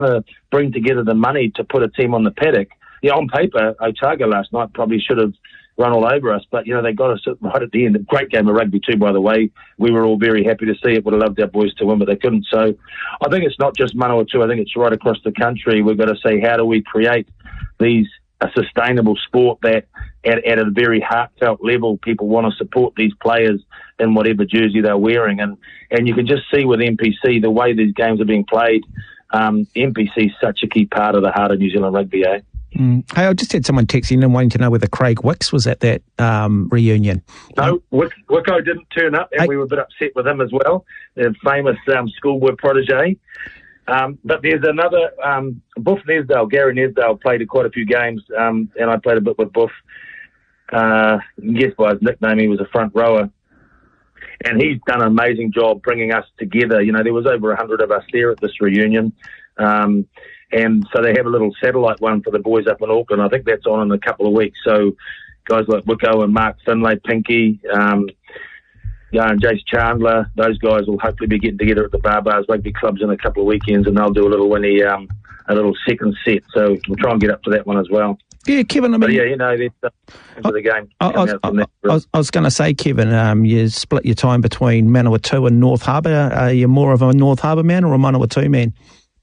to bring together the money to put a team on the paddock. Yeah, on paper, Otago last night probably should have run all over us, but, they got us right at the end. A great game of rugby too, by the way. We were all very happy to see it. Would have loved our boys to win, but they couldn't. So I think it's not just Manawatu. I think it's right across the country. We've got to say, how do we create a sustainable sport that at a very heartfelt level, people want to support these players in whatever jersey they're wearing. And you can just see with NPC, the way these games are being played, NPC is such a key part of the heart of New Zealand rugby, eh? Hey, I just had someone texting in wanting to know whether Craig Wicks was at that reunion. No, Wicko didn't turn up, and we were a bit upset with him as well, the famous schoolboy protege. But there's another, Buff Nesdale, Gary Nesdale played quite a few games, and I played a bit with Buff. You can guess by his nickname, he was a front rower. And he's done an amazing job bringing us together. There was over 100 of us there at this reunion. And so they have a little satellite one for the boys up in Auckland. I think that's on in a couple of weeks. So guys like Wicko and Mark Finlay, Pinky, and Jace Chandler, those guys will hopefully be getting together at the Barbars Rugby Clubs in a couple of weekends, and they'll do a little second set. So we'll try and get up to that one as well. Yeah, Kevin, that's into the game. I was going to say, Kevin, you split your time between Manawatu and North Harbour. Are you more of a North Harbour man or a Manawatu man?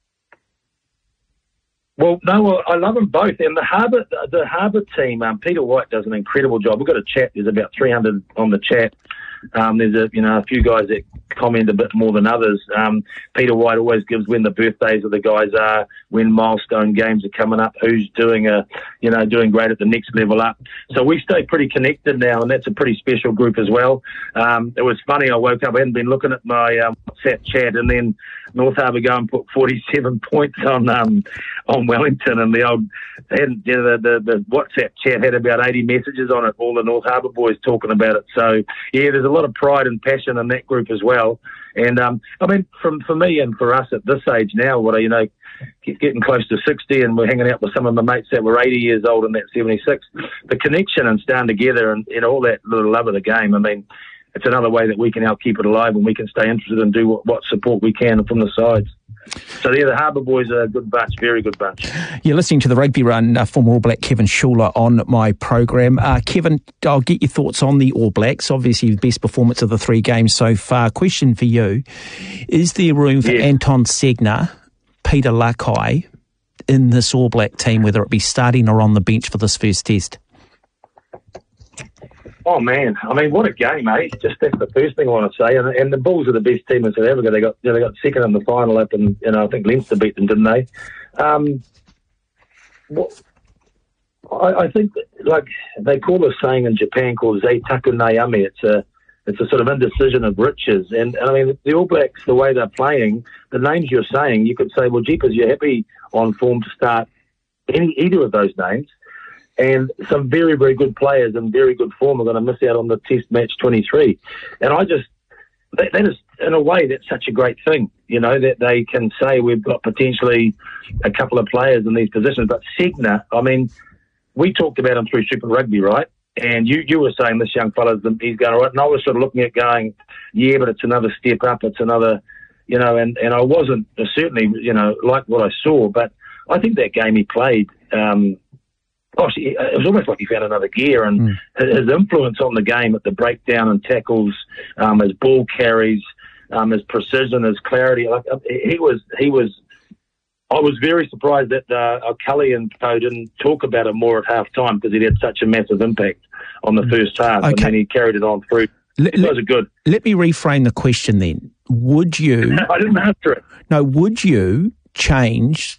Well, no, I love them both. And the Harbour team, Peter White does an incredible job. We've got a chat. There's about 300 on the chat. There's a few guys that comment a bit more than others. Peter White always gives when the birthdays of the guys are, when milestone games are coming up, who's doing doing great at the next level up. So we stay pretty connected now, and that's a pretty special group as well. It was funny. I woke up, I hadn't been looking at my WhatsApp chat, and then North Harbour go and put 47 points on Wellington, and the WhatsApp chat had about 80 messages on it, all the North Harbour boys talking about it. So yeah, there's a lot of pride and passion in that group as well. And for me and for us at this age now, getting close to 60, and we're hanging out with some of my mates that were 80 years old and that 76, the connection and staying together and all that little love of the game. It's another way that we can help keep it alive, and we can stay interested and do what support we can from the sides. So yeah, the Harbour boys are a good bunch, very good bunch. You're listening to the Rugby Run, former All Black Kevin Schuler on my program. Kevin, I'll get your thoughts on the All Blacks. Obviously, the best performance of the 3 games so far. Question for you, is there room for Anton Segner, Peter Lakai in this All Black team, whether it be starting or on the bench for this first test? Oh man, what a game, eh? Just that's the first thing I want to say. And the Bulls are the best team in South Africa. They got second in the final up, and I think Leinster beat them, didn't they? I think like they call this saying in Japan called Zeitaku Nayame. It's a sort of indecision of riches. And the All Blacks, the way they're playing, the names you're saying, you could say, well, jeepers, you're happy on form to start either of those names. And some very, very good players in very good form are going to miss out on the Test Match 23. And that is, in a way, that's such a great thing, that they can say we've got potentially a couple of players in these positions. But Segner, we talked about him through Super Rugby, right? And you were saying this young fella's, he's going all right. And I was sort of looking at going, yeah, but it's another step up. It's another, and I wasn't certainly, like what I saw. But I think that game he played, it was almost like he found another gear, and his influence on the game at the breakdown and tackles, his ball carries, his precision, his clarity. He was. I was very surprised that Cully and co didn't talk about it more at half time, because he had such a massive impact on the first half, and then he carried it on through. Those are good. Let me reframe the question then. Would you? I didn't answer it. No, would you change